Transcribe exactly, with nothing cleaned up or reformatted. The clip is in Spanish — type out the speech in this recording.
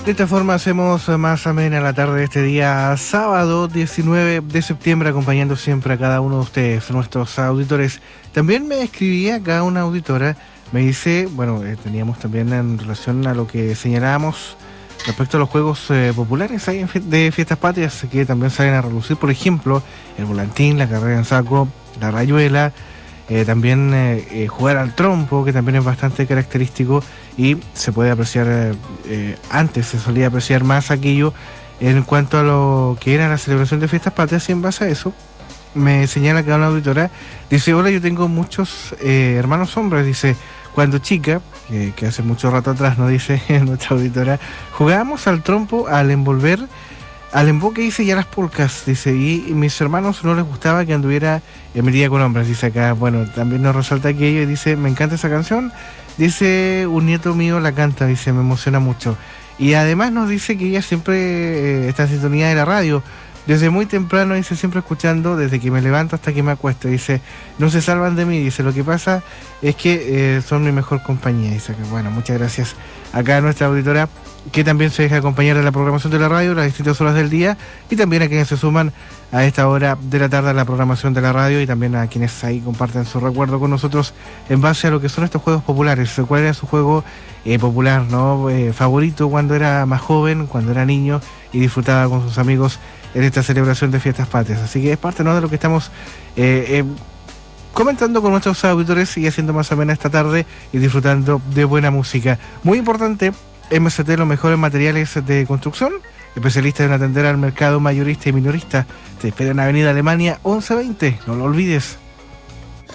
De esta forma hacemos más amena la tarde de este día sábado diecinueve de septiembre, acompañando siempre a cada uno de ustedes, nuestros auditores. También me escribía acá una auditora, me dice, bueno, eh, teníamos también en relación a lo que señalábamos respecto a los juegos eh, populares ahí en fie- de Fiestas Patrias, que también salen a relucir, por ejemplo, el volantín, la carrera en saco, la rayuela, eh, también eh, eh, jugar al trompo, que también es bastante característico y se puede apreciar, eh, eh, antes se solía apreciar más aquello en cuanto a lo que era la celebración de Fiestas Patrias, y en base a eso me señala que una auditora, dice, hola, yo tengo muchos eh, hermanos hombres, dice, cuando chica, que, que hace mucho rato atrás, nos dice nuestra auditora, jugábamos al trompo, al envolver, al emboque, dice, y a las polcas, dice, y, y mis hermanos no les gustaba que anduviera en medida con hombres, dice acá, bueno, también nos resalta aquello y dice, me encanta esa canción, dice, un nieto mío la canta, dice, me emociona mucho. Y además nos dice que ella siempre eh, está en sintonía de la radio, desde muy temprano, dice, siempre escuchando, desde que me levanto hasta que me acuesto, dice, no se salvan de mí, dice, lo que pasa es que eh, son mi mejor compañía, dice que bueno, muchas gracias acá a nuestra auditora, que también se deja acompañar de la programación de la radio, las distintas horas del día, y también a quienes se suman a esta hora de la tarde a la programación de la radio, y también a quienes ahí comparten su recuerdo con nosotros en base a lo que son estos juegos populares. ¿Cuál era su juego eh, popular, no eh, favorito cuando era más joven, cuando era niño y disfrutaba con sus amigos en esta celebración de Fiestas Patrias? Así que es parte, ¿no?, de lo que estamos eh, eh, comentando con nuestros auditores y haciendo más amena esta tarde y disfrutando de buena música. Muy importante, M S T, los mejores materiales de construcción, especialistas en atender al mercado mayorista y minorista. Te espera en Avenida Alemania once veinte, no lo olvides.